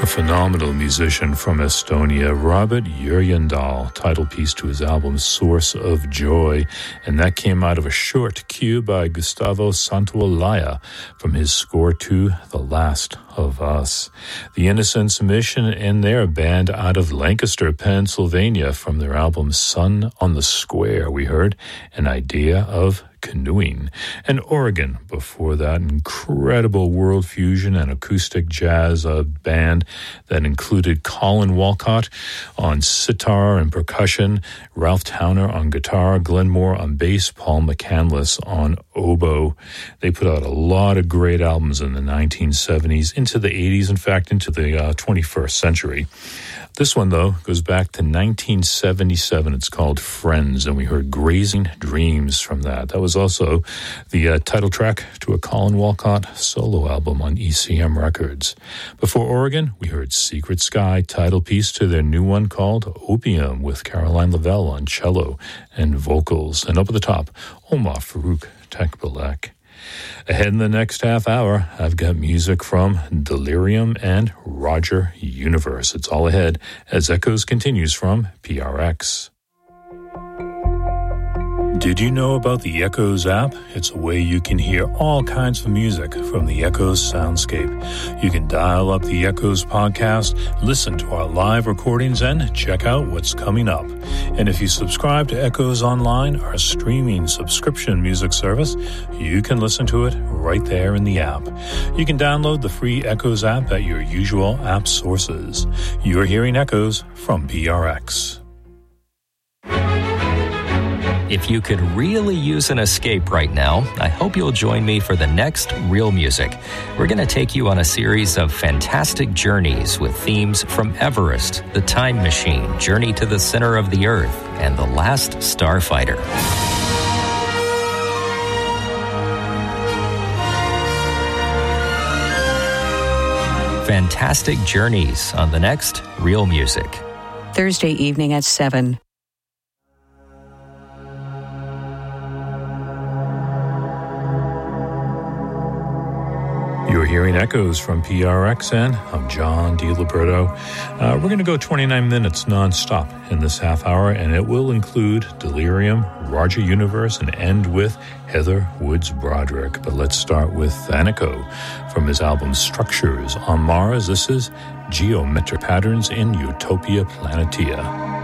phenomenal musician from Estonia, Robert Yrjendal, title piece to his album Source of Joy, and that came out of a short cue by Gustavo Santaolalla from his score to The Last of Us. The Innocents Mission and their band out of Lancaster, Pennsylvania, from their album Sun on the Square, we heard An Idea of Canoeing. And Oregon, before that, incredible world fusion and acoustic jazz band that included Colin Walcott on sitar and percussion, Ralph Towner on guitar, Glenn Moore on bass, Paul McCandless on oboe. They put out a lot of great albums in the 1970s, into the 80s, in fact, into the 21st century. This one, though, goes back to 1977. It's called Friends, and we heard Grazing Dreams from that. That was also the title track to a Colin Walcott solo album on ECM Records. Before Oregon, we heard Secret Sky, title piece to their new one called Opium, with Caroline Lavelle on cello and vocals. And up at the top, Omar Farouk Tekbilek. Ahead in the next half hour, I've got music from Delirium and Roger Universe. It's all ahead as Echoes continues from PRX. Did you know about the Echoes app? It's a way you can hear all kinds of music from the Echoes soundscape. You can dial up the Echoes podcast, listen to our live recordings, and check out what's coming up. And if you subscribe to Echoes Online, our streaming subscription music service, you can listen to it right there in the app. You can download the free Echoes app at your usual app sources. You're hearing Echoes from PRX. If you could really use an escape right now, I hope you'll join me for the next Real Music. We're going to take you on a series of fantastic journeys with themes from Everest, The Time Machine, Journey to the Center of the Earth, and The Last Starfighter. Fantastic journeys on the next Real Music. Thursday evening at 7. You're hearing Echoes from PRXN. I'm John DiLiberto. We're going to go 29 minutes nonstop in this half hour, and it will include Delirium, Roger Universe, and end with Heather Woods Broderick. But let's start with Thanico from his album Structures on Mars. This is Geometric Patterns in Utopia Planitia.